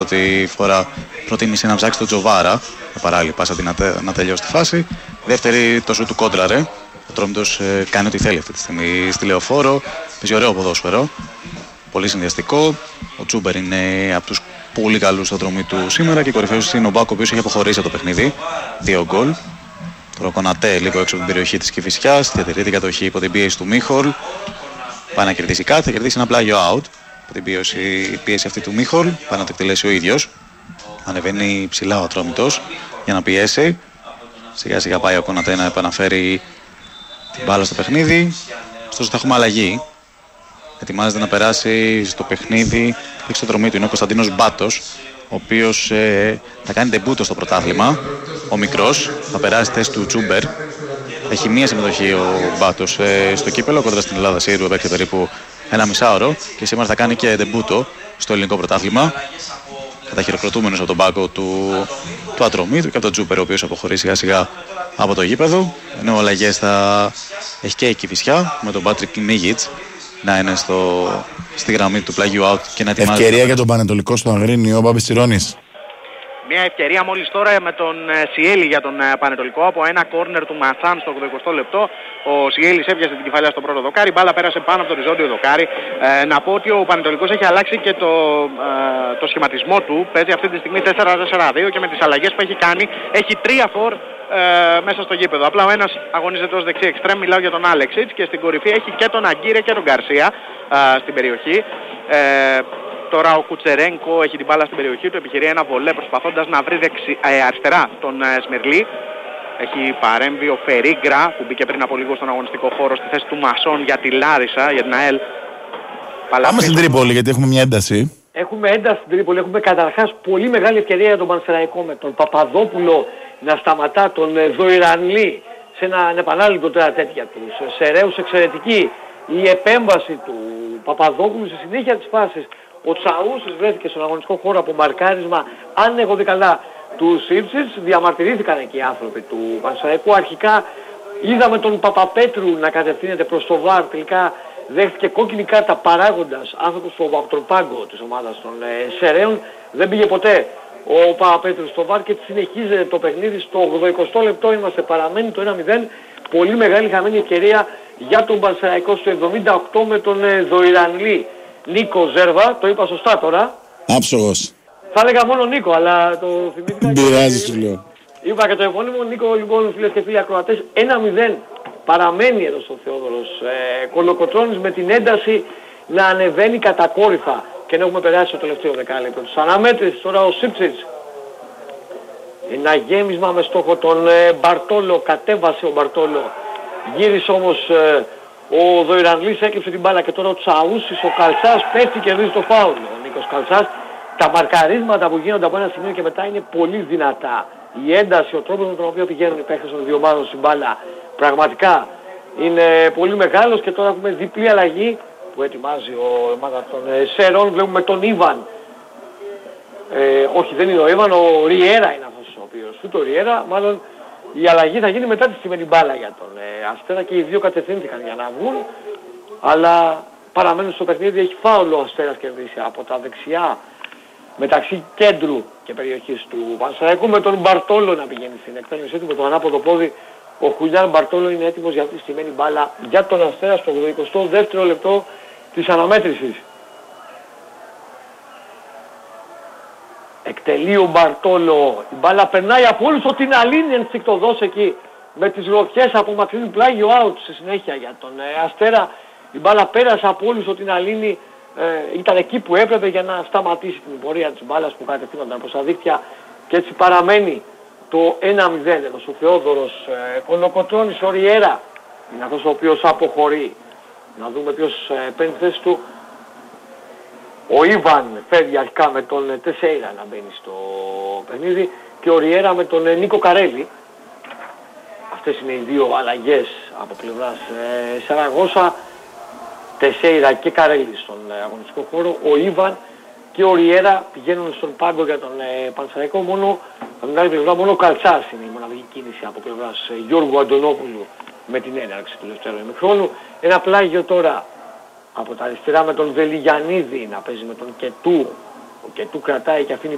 πρώτη φορά προτίμησε να ψάξει τον Τζοβάρα. Με παράλληλη πάσα να τελειώσει τη φάση. Δεύτερη το σου του κόντραρε. Ο Ατρόμητος κάνει ό,τι θέλει αυτή τη στιγμή στη Λεωφόρο. Παίζει ωραίο ποδόσφαιρο. Πολύ συνδυαστικό. Ο Τσούμπερ είναι από τους πολύ καλούς του Ατρομήτου σήμερα και κορυφαίος είναι ο Μπάκο, ο οποίος έχει αποχωρήσει από το παιχνίδι. 2 γκολ. Τώρα ο Κονατέ λίγο έξω από την περιοχή της Κηφισιάς. Διατηρεί την κατοχή υπό την πίεση του Μίχολ. Πάει να κερδίσει κάτι, θα κερδίσει ένα πλάγιο out. Από την πίεση αυτή του Μίχολ. Πάει να το εκτελέσει ο ίδιος. Ανεβαίνει ψηλά ο Ατρόμητος για να πιέσει. Σιγά σιγά πάει ο Κονατέ να επαναφέρει την μπάλα στο παιχνίδι. Ωστόσο θα έχουμε αλλαγή. Ετοιμάζεται να περάσει στο παιχνίδι έξω το Ατρομήτου. Είναι ο Κωνσταντίνος Μπάτος, ο οποίος θα κάνει ντεμπούτο στο πρωτάθλημα. Ο μικρός θα περάσει θέση του Τσούμπερ. Έχει μία συμμετοχή ο Μπάτος στο κύπελο κοντά στην Ελλάδα Σύρου, έπαιξε περίπου 1,5 ώρα και σήμερα θα κάνει και ντεμπούτο στο ελληνικό πρωτάθλημα. Καταχειροκροτούμενος από τον πάγκο του Ατρομήτου και από τον Τσούμπερ, ο οποίος αποχωρεί σιγά σιγά από το γήπεδο. Ενώ αλλαγές θα έχει και η Κηφισιά με τον Πάτρικ Νίγιτς να είναι στη γραμμή του πλάγιου out και να ετοιμάζει. Ευκαιρία για τον Πανετολικό στο Αγρίνιο, ο Μπάμπης Τσιρώνης. Μια ευκαιρία μόλις τώρα με τον Σιέλη για τον Πανετολικό από ένα κόρνερ του Ματσάν στο 80 λεπτό. Ο Σιέλης έπιασε την κεφαλιά στο πρώτο δοκάρι, μπάλα πέρασε πάνω από το οριζόντιο δοκάρι. Να πω ότι ο Πανετολικός έχει αλλάξει και το σχηματισμό του. Παίζει αυτή τη στιγμή 4-4-2 και με τις αλλαγές που έχει κάνει έχει 3 φορ μέσα στο γήπεδο. Απλά ο ένας αγωνίζεται ως δεξί εξτρέμ, μιλάω για τον Άλεξιτς, και στην κορυφή έχει και τον Αγκύρε και τον Γκαρσία στην περιοχή. Τώρα ο Κουτσερένκο έχει την μπάλα στην περιοχή του, επιχειρεί ένα βολέ προσπαθώντας να βρει αριστερά τον Σμυρλή. Έχει παρέμβει ο Φερίγκρα που μπήκε πριν από λίγο στον αγωνιστικό χώρο στη θέση του Μασόν για τη Λάρισα, για την ΑΕΛ. Πάμε στην Τρίπολη γιατί έχουμε μια ένταση. Έχουμε ένταση στην Τρίπολη, έχουμε καταρχάς πολύ μεγάλη ευκαιρία για τον Πανσεραϊκό με τον Παπαδόπουλο να σταματά τον Δοϊρανλή σε έναν επανάληπτο τώρα τέτοια τους. Σεραίους εξαιρετική η επέμβαση του Παπαδόπουλου στη συνέχεια της φάσης. Ο Τσαούσης βρέθηκε στον αγωνιστικό χώρο από μαρκάρισμα, αν έχω δει καλά, του Σίψης. Διαμαρτυρήθηκαν εκεί οι άνθρωποι του Πανσεραϊκού. Αρχικά είδαμε τον Παπαπέτρου να κατευθύνεται προς το ΒΑΡ, τελικά δέχτηκε κόκκινη κάρτα παράγοντας άνθρωπος από τον πάγκο της ομάδας των Σεραίων. Δεν πήγε ποτέ ο Παπαπέτρου στο ΒΑΡ και συνεχίζεται το παιχνίδι. Στο 80 λεπτό είμαστε, παραμένει το 1-0. Πολύ μεγάλη χαμένη ευκαιρία για τον Πανσεραϊκό στο 78 με τον Δοϊρανλή. Νίκο Ζέρβα, το είπα σωστά τώρα. Άψογος. Θα έλεγα μόνο Νίκο, αλλά το θυμήθηκα. Πειράζει, σου λέω. Είπα και το επώνυμο. Νίκο, λοιπόν, φίλες και φίλοι ακροατές, 1-0 παραμένει εδώ στο Θεόδωρος Κολοκοτρώνης με την ένταση να ανεβαίνει κατακόρυφα και να έχουμε περάσει το τελευταίο δεκάλεπτο. Τους αναμέτρησης τώρα ο Σίψιτς. Ένα γέμισμα με στόχο τον Μπαρτόλο, κατέβασε ο Μπαρτόλο. Γύρισε όμως ο Δοϊρανλής, έκυψε την μπάλα και τώρα ο Τσαούσης, ο Καλτσάς πέφτει και κερδίζει το φάουλ. Ο Νίκος Καλτσάς. Τα μαρκαρίσματα που γίνονται από ένα σημείο και μετά είναι πολύ δυνατά. Η ένταση, ο τρόπος με τον οποίο πηγαίνουν οι παίχτες των δύο ομάδων στην μπάλα πραγματικά είναι πολύ μεγάλος και τώρα έχουμε διπλή αλλαγή που ετοιμάζει ο ομάδα των Σερών. Βλέπουμε τον Ιβαν. Όχι, δεν είναι ο Ιβαν, ο Ριέρα είναι αυτός ο οποίος. Ούτε ο Ριέρα, μάλλον η αλλαγή θα γίνει μετά τη στημένη μπάλα για τον Αστέρα και οι δύο κατευθύνθηκαν για να βγουν, αλλά παραμένουν στο παιχνίδι. Έχει φάουλο ο Αστέρας κερδίσει από τα δεξιά μεταξύ κέντρου και περιοχής του Πανσεραϊκού, με τον Μπαρτόλο να πηγαίνει στην εκτέλεσή του με το ανάποδο πόδι. Ο Χουλιάν Μπαρτόλο είναι έτοιμος για αυτή τη στημένη μπάλα για τον Αστέρα στο 22ο λεπτό της αναμέτρησης. Εκτελεί ο Μπαρτόλο, η μπάλα περνάει από όλους ο Τιναλίνη ενστικτοδός εκεί με τις γροθιές από μακρινή, πλάγιο out στη συνέχεια για τον Αστέρα. Η μπάλα πέρασε από όλους ο Τιναλίνη, ήταν εκεί που έπρεπε για να σταματήσει την πορεία της μπάλας που κατευθύνονταν προς τα δίκτυα και έτσι παραμένει το 1-0 εδώ στο Θεόδωρος Κολοκοτρώνης. Ο Ριέρα είναι αυτός ο οποίος αποχωρεί. Να δούμε ποιος παίρνει θέση του. Ο Ιβαν φεύγει αρχικά με τον Τεσέιρα να μπαίνει στο παιχνίδι και ο Ριέρα με τον Νίκο Καρέλη. Αυτές είναι οι δύο αλλαγές από πλευράς Σαραγώσα. Τεσέιρα και Καρέλη στον αγωνιστικό χώρο. Ο Ιβαν και ο Ριέρα πηγαίνουν στον πάγκο για τον Πανσεραϊκό. Μόνο, από την άλλη πλευρά, μόνο ο Καλτσάς είναι η μοναδική κίνηση από πλευράς Γιώργου Αντωνόπουλου με την έναρξη του δεύτερου ημιχρόνου. Ένα πλάγιο τώρα από τα αριστερά με τον Βελιγιαννίδη να παίζει με τον Κετού. Ο Κετού κρατάει και αφήνει